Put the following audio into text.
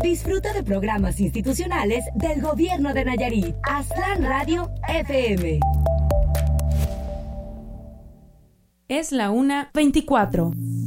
Disfruta de programas institucionales del Gobierno de Nayarit. Aztlán Radio FM. Es la 1:24.